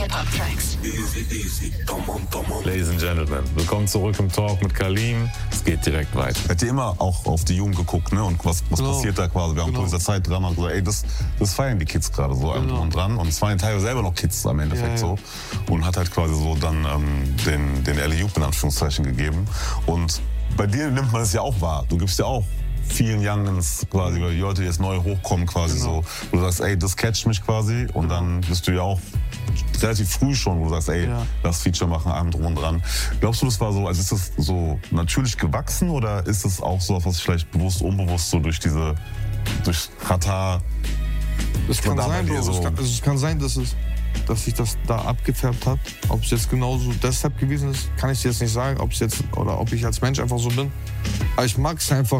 Hip-Hop-Tracks. Ladies and Gentlemen, willkommen zurück im Talk mit Kalim. Es geht direkt weiter. Hat ihr immer auch auf die Jugend geguckt, ne? Und was passiert da quasi? Wir haben vor dieser Zeit dran gesagt, ey, das feiern die Kids gerade so allem drum und dran. Und es waren teilweise selber noch Kids am Endeffekt so. Und hat halt quasi so dann den Alley-Oop in Anführungszeichen gegeben. Und bei dir nimmt man es ja auch wahr. Du gibst ja auch vielen Youngins quasi, weil die Leute, die jetzt neu hochkommen quasi so. Wo du sagst, ey, das catcht mich quasi. Und dann bist du ja auch relativ früh schon, wo du sagst, ey, lass Feature machen, allem drum und dran. Glaubst du, das war so, also ist das so natürlich gewachsen oder ist das auch so, was vielleicht bewusst, unbewusst so durch Qatar? Es kann sein, Bro. Es kann sein, dass sich das da abgefärbt hat. Ob es jetzt genauso deshalb gewesen ist, kann ich dir jetzt nicht sagen. Ob ich als Mensch einfach so bin. Aber ich mag es einfach,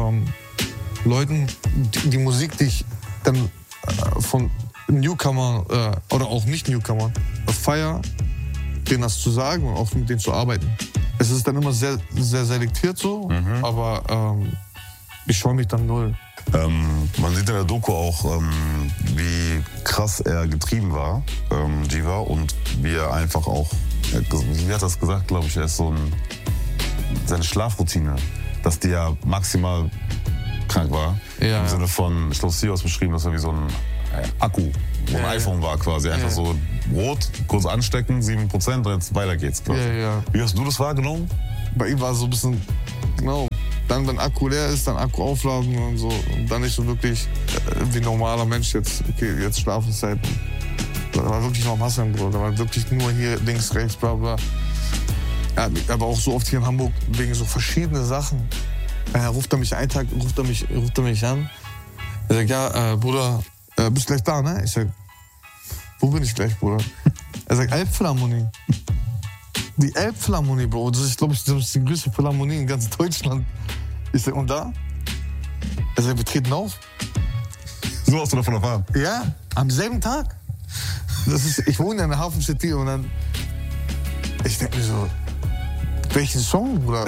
Leuten, die Musik, die ich dann von Newcomer oder auch nicht Newcomer feier, denen das zu sagen und auch mit denen zu arbeiten. Es ist dann immer sehr, sehr selektiert so, aber ich scheue mich dann null. Man sieht in der Doku auch, wie krass er getrieben war, Jiva, und wie er einfach auch, wie hat er das gesagt, glaube ich, er ist so seine Schlafroutine, dass die ja maximal krank war. Ja. Im Sinne von, ich glaube, sie hat beschrieben, dass er wie so ein Akku, wo ein iPhone war quasi. Einfach so rot, kurz anstecken, 7%, und jetzt weiter geht's quasi. Wie hast du das wahrgenommen? Bei ihm war es so ein bisschen, genau, dann wenn Akku leer ist, dann Akku aufladen und so. Und dann nicht so wirklich wie normaler Mensch jetzt, okay, jetzt Schlafenszeit. Da war wirklich noch am Hasseln, Bro. Da war wirklich nur hier links, rechts, bla bla. Ja, aber auch so oft hier in Hamburg wegen so verschiedenen Sachen. Ruft er mich einen Tag, ruft er mich an. Er sagt, ja, Bruder, bist gleich da, ne? Ich sag, wo bin ich gleich, Bruder? Er sagt, Elbphilharmonie. Die Elbphilharmonie, Bro. Das ist, glaube ich, die größte Philharmonie in ganz Deutschland. Ich sag, und da? Er sagt, wir treten auf. So hast du davon erfahren? Ja, am selben Tag. Ich wohne in der Hafen City und dann, ich denke mir so, welchen Song, Bruder?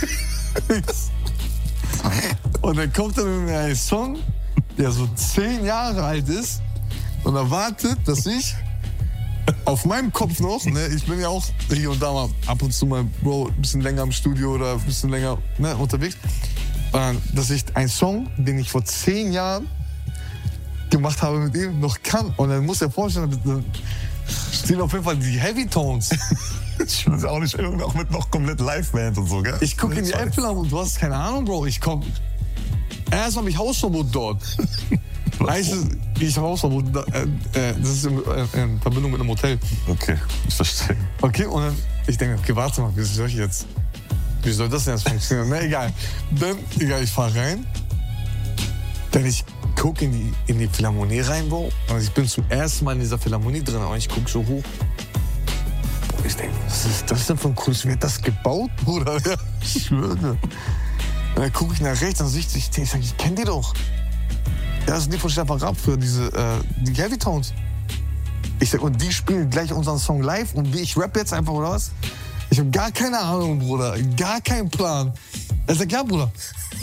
Und dann kommt er mit mir ein Song, der so 10 Jahre alt ist und erwartet, dass ich auf meinem Kopf noch, ne, ich bin ja auch hier und da mal ab und zu mal, Bro, ein bisschen länger im Studio oder ein bisschen länger unterwegs, dass ich einen Song, den ich vor 10 Jahren gemacht habe mit ihm, noch kann. Und dann muss er vorstellen, dann stehen auf jeden Fall die Heavy Tones. Ich will auch nicht auch mit noch komplett Liveband und so, gell? Ich gucke in die Äpfel und du hast keine Ahnung, Bro. Erst habe ich Hausverbot dort. Heißt es, ich habe Hausverbot. Das ist in Verbindung mit einem Hotel. Okay, ich verstehe. Okay, und dann, ich denke, okay, warte mal, wie soll das denn jetzt funktionieren? Na, egal. Dann, ich fahre rein. Dann ich gucke in die Philharmonie rein, Bro. Und ich bin zum ersten Mal in dieser Philharmonie drin. Und ich gucke so hoch. Ich denke, was ist das denn für ein cooles? Wie hat das gebaut, Bruder? Ja, ich schwöre. Und dann gucke ich nach rechts und ich sage, ich kenne die doch. Ja, das sind die von Stefan Raab für die Heavy Tones. Ich sage, und die spielen gleich unseren Song live und ich rappe jetzt einfach, oder was? Ich habe gar keine Ahnung, Bruder. Gar keinen Plan. Er sagt, ja, Bruder.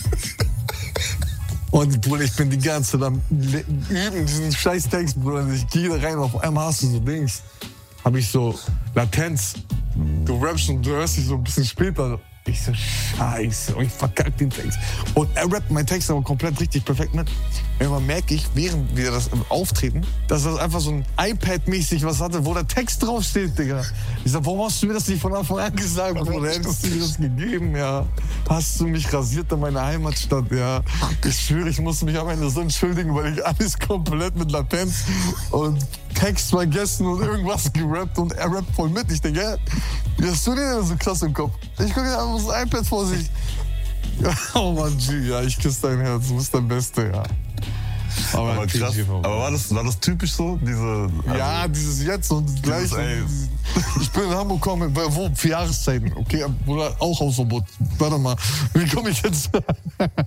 Und Bruder, ich bin die ganze Zeit am Üben, diesen scheiß Text, Bruder. Ich gehe da rein, auf einmal hast du so Dings. Habe ich so Latenz. Du rappst und du hörst dich so ein bisschen später. Ich so, scheiße. Und ich verkack den Text. Und er rappt meinen Text aber komplett richtig perfekt mit. Irgendwann merke ich, während wir das auftreten, dass das einfach so ein iPad-mäßig was hatte, wo der Text draufsteht, Digga. Ich sag, warum hast du mir das nicht von Anfang an gesagt, Bruder? Hättest du mir das gegeben, ja. Hast du mich rasiert in meiner Heimatstadt, ja. Ich schwöre, ich musste mich am Ende so entschuldigen, weil ich alles komplett mit Latenz und Text vergessen und irgendwas gerappt und er rappt voll mit. Ich denke, ja, wie hast du denn so krass im Kopf? Ich gucke einfach das iPad vor sich. Oh Mann, G, ja, ich küsse dein Herz, du bist der Beste, ja. Aber krass. Aber war das typisch so? Ja, dieses jetzt und gleich. Ich bin in Hamburg gekommen, wo? 4 Jahreszeiten. Okay, Bruder, auch Hausverbot. Warte mal, wie komme ich jetzt?